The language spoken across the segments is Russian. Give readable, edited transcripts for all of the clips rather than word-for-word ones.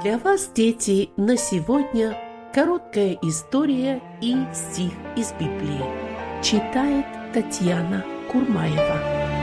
Для вас, дети, на сегодня короткая история и стих из Библии. Читает Татьяна Курмаева.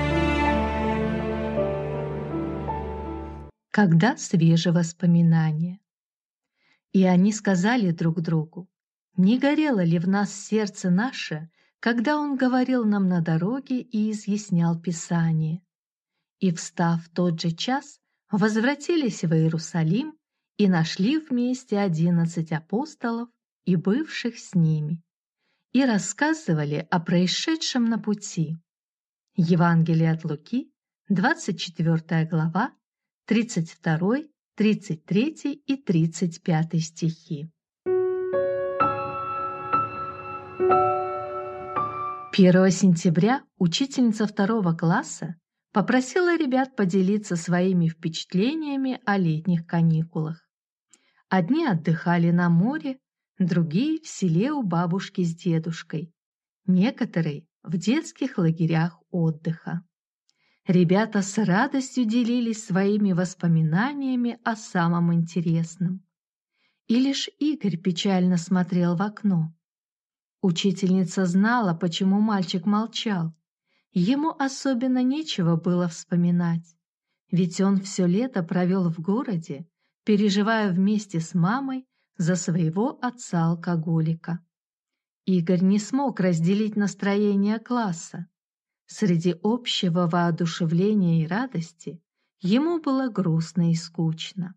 Когда свежие воспоминания. И они сказали друг другу: не горело ли в нас сердце наше, когда он говорил нам на дороге и изъяснял Писание? И, встав в тот же час, возвратились в Иерусалим и нашли вместе 11 апостолов и бывших с ними, и рассказывали о происшедшем на пути. Евангелие от Луки, 24 глава, 32, 33 и 35 стихи. 1 сентября учительница 2 класса попросила ребят поделиться своими впечатлениями о летних каникулах. Одни отдыхали на море, другие в селе у бабушки с дедушкой, некоторые в детских лагерях отдыха. Ребята с радостью делились своими воспоминаниями о самом интересном. И лишь Игорь печально смотрел в окно. Учительница знала, почему мальчик молчал. Ему особенно нечего было вспоминать, ведь он все лето провел в городе, переживая вместе с мамой за своего отца-алкоголика. Игорь не смог разделить настроение класса. Среди общего воодушевления и радости ему было грустно и скучно.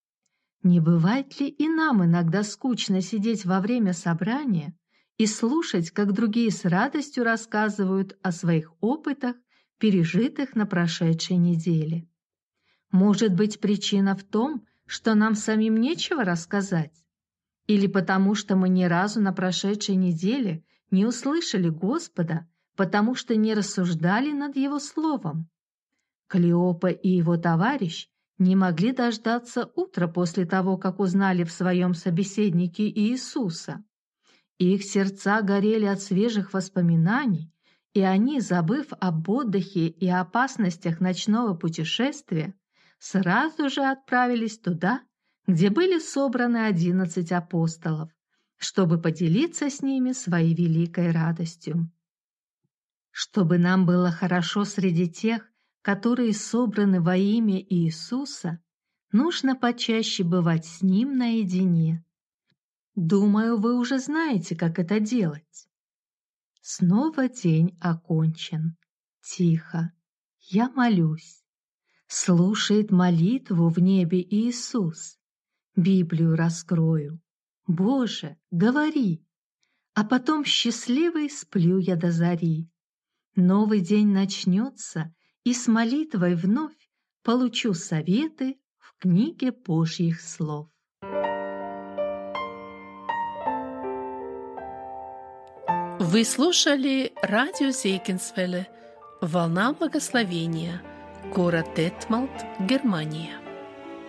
Не бывает ли и нам иногда скучно сидеть во время собрания и слушать, как другие с радостью рассказывают о своих опытах, пережитых на прошедшей неделе? Может быть, причина в том, что нам самим нечего рассказать? Или потому, что мы ни разу на прошедшей неделе не услышали Господа, потому что не рассуждали над Его Словом? Клеопа и его товарищ не могли дождаться утра после того, как узнали в своем собеседнике Иисуса. Их сердца горели от свежих воспоминаний, и они, забыв об отдыхе и опасностях ночного путешествия, сразу же отправились туда, где были собраны 11 апостолов, чтобы поделиться с ними своей великой радостью. Чтобы нам было хорошо среди тех, которые собраны во имя Иисуса, нужно почаще бывать с Ним наедине. Думаю, вы уже знаете, как это делать. Снова день окончен. Тихо. Я молюсь. Слушает молитву в небе Иисус. Библию раскрою. Боже, говори. А потом счастливый сплю я до зари. Новый день начнется, и с молитвой вновь получу советы в книге Божьих слов. Вы слушали радио Зейкинсвелле «Волна благословения», город Детмалт, Германия.